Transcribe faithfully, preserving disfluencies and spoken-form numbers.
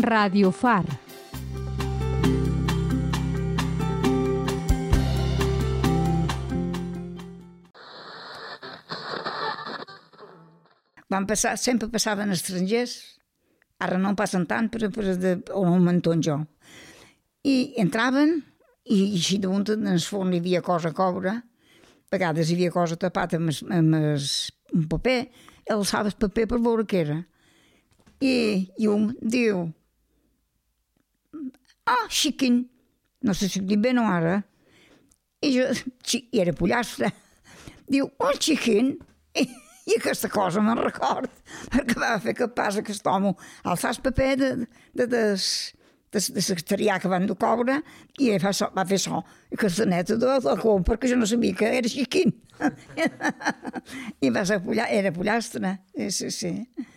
Radio Far. Van passar, sempre passaven estrangers, ara no en passen tant, però, però de, on un mentó jo. I entraven, i així damunt en el forn hi havia cosa a coure, a vegades hi havia cosa tapat amb, es, amb es, un paper, i alçava el paper per veure què era. I, i un diu, ah, xiquin, no sé si ho dic bé o ara, i jo, i era pollastre, diu, un xiquin, i, i aquesta cosa me'n record, perquè va fer que passa aquest home alçar el paper de, de, de, de, de secretarià que van de coure i va, so, va fer so, i aquesta neta de la com, perquè jo no sabia que era xiquin. I va ser pollastre, era pollastre, sí, sí, sí.